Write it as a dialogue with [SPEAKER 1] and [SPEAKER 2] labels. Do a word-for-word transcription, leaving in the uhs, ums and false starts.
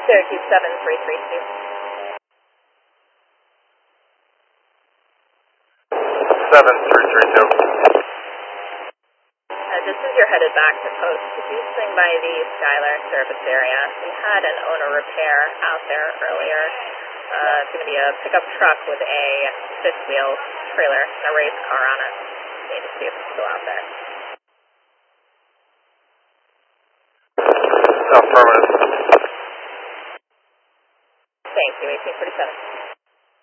[SPEAKER 1] Syracuse seven three three two.
[SPEAKER 2] seven three three two.
[SPEAKER 1] Uh, just as you're headed back to Post, could you swing by the Skylar service area? We had an owner repair out there earlier. Uh, it's going to be a pickup truck with a fifth wheel trailer, a race car on it. Need to see if it's still out there.
[SPEAKER 2] Affirmative.
[SPEAKER 1] Thank you, eighteen forty-seven.